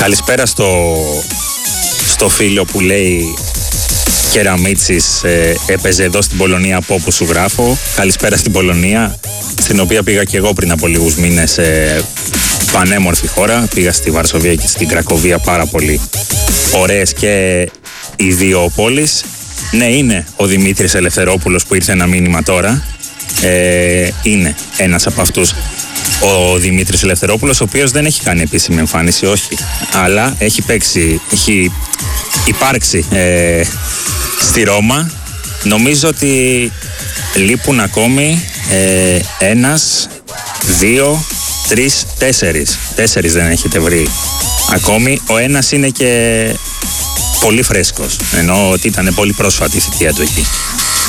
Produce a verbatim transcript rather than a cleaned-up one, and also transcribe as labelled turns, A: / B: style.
A: Καλησπέρα στο, στο φίλο που λέει Κεραμίτσης, ε, έπαιζε εδώ στην Πολωνία από όπου σου γράφω. Καλησπέρα στην Πολωνία, στην οποία πήγα και εγώ πριν από λίγους μήνες. Ε, πανέμορφη χώρα. Πήγα στη Βαρσοβία και στην Κρακοβία, πάρα πολύ ωραίες και οι δύο πόλεις. Ναι, είναι ο Δημήτρης Ελευθερόπουλος που ήρθε ένα μήνυμα τώρα. Ε, είναι ένας από αυτούς ο Δημήτρης Ελευθερόπουλος, ο οποίος δεν έχει κάνει επίσημη εμφάνιση, όχι, αλλά έχει παίξει, έχει υπάρξει ε, στη Ρώμα. Νομίζω ότι λείπουν ακόμη ε, ένας, δύο, τρεις, τέσσερις. Τέσσερις δεν έχετε βρει ακόμη. Ο ένας είναι και πολύ φρέσκος, ενώ ότι ήταν πολύ πρόσφατη η θητεία του εκεί.